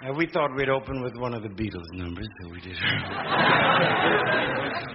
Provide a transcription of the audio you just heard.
We thought we'd open with one of the Beatles numbers, so we did.